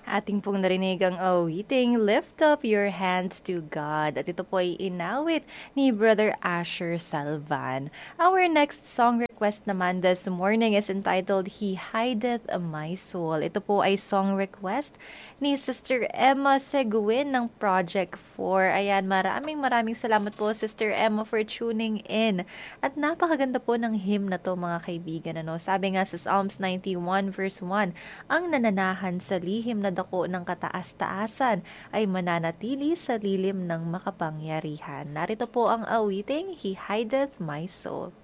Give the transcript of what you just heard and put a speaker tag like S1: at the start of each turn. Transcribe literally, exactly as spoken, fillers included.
S1: Ating pong narinig ang awiting Lift Up Your Hands to God. At ito po ay inawit ni Brother Asher Salvan. Our next song request naman this morning is entitled He Hideth My Soul. Ito po ay song request ni Sister Emma Seguin ng Project four. Ayan, maraming maraming salamat po Sister Emma for tuning in. At napakaganda po ng hymn na to mga kaibigan. Ano? Sabi nga sa Psalms ninety-one verse one, ang nananahan sa lihim na dako ng kataas-taasan ay mananatili sa lilim ng makapangyarihan. Narito po ang awiting, He Hideth My Soul.